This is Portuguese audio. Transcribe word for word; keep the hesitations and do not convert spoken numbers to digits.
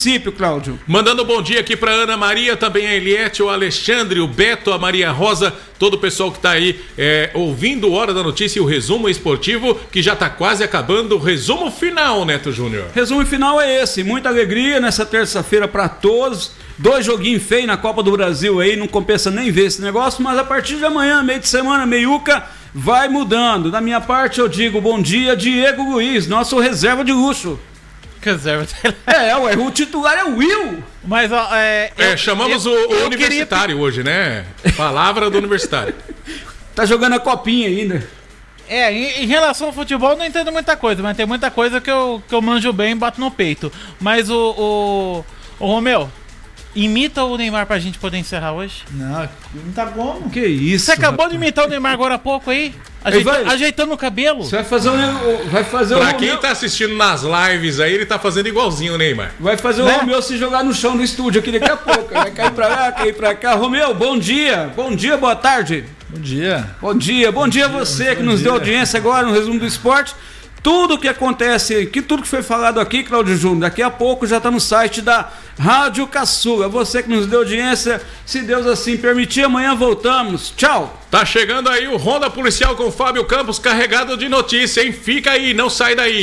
município, Cláudio. Mandando um bom dia aqui para Ana Maria, também a Eliette, o Alexandre, o Beto, a Maria Rosa, todo o pessoal que está aí é, ouvindo o Hora da Notícia e o resumo esportivo, que já está quase acabando. O resumo final, Neto Júnior. Resumo final é esse, muita alegria nessa terça-feira para todos. Dois joguinhos feios na Copa do Brasil aí, não compensa nem ver esse negócio, mas a partir de amanhã, meio de semana, meiuca, vai mudando. Da minha parte eu digo bom dia, Diego Luiz, nosso reserva de luxo. Reserva. É, ué, o titular é o Will. Mas, ó, é... É, eu, chamamos eu, o, o eu universitário queria... hoje, né? Palavra do universitário. Tá jogando a copinha ainda. É, em, em relação ao futebol, não entendo muita coisa, mas tem muita coisa que eu, que eu manjo bem e bato no peito. Mas o, o, o Romeu, imita o Neymar pra gente poder encerrar hoje. Não, não tá como. Que isso, Você acabou rapaz. de imitar o Neymar agora há pouco aí? Ajeita, vai- ajeitando o cabelo. Você vai fazer o, vai fazer Pra o quem Romeu, tá assistindo nas lives aí, ele tá fazendo igualzinho o Neymar. vai fazer Né? o Romeu se jogar no chão do estúdio aqui daqui a pouco. Vai cair pra lá, cair pra cá. Romeu, bom dia. Bom dia, boa tarde. Bom dia. Bom dia, bom, dia a você que nos dia. deu audiência agora no resumo do esporte. Tudo que acontece, que tudo que foi falado aqui, Cláudio Júnior, daqui a pouco já está no site da Rádio Caçula. Você que nos deu audiência, se Deus assim permitir, amanhã voltamos. Tchau. Tá chegando aí o Ronda Policial com o Fábio Campos, carregado de notícia, hein? Fica aí, não sai daí.